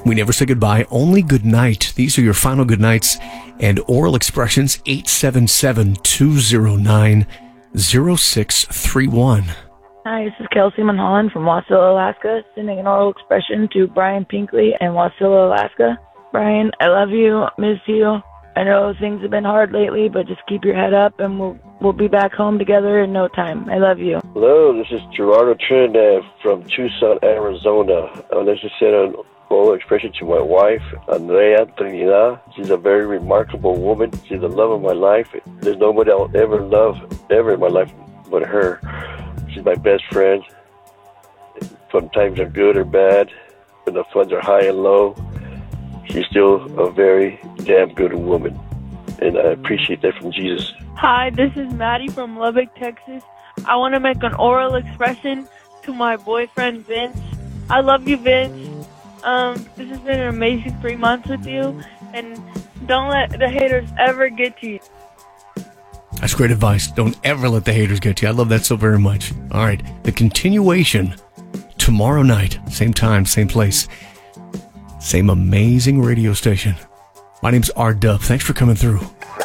We never say goodbye, only good night. These are your final good nights and oral expressions. 877-209-0631. Hi, this is Kelsey Mulholland from Wasilla, Alaska, sending an oral expression to Brian Pinkley in Wasilla, Alaska. Brian, I love you, miss you. I know things have been hard lately, but just keep your head up and we'll be back home together in no time. I love you. Hello, this is Gerardo Trinidad from Tucson, Arizona. I would like to send an oral expression to my wife, Andrea Trinidad. She's a very remarkable woman. She's the love of my life. There's nobody I'll ever love ever in my life but her. She's my best friend. When times are good or bad, when the funds are high and low, she's still a very damn good woman, and I appreciate that from Jesus. Hi, this is Maddie from Lubbock, Texas. I want to make an oral expression to my boyfriend, Vince. I love you, Vince. This has been an amazing 3 months with you, and don't let the haters ever get to you. That's great advice. Don't ever let the haters get to you. I love that so very much. All right, the continuation tomorrow night, same time, same place. Same amazing radio station. My name's R Dub. Thanks for coming through.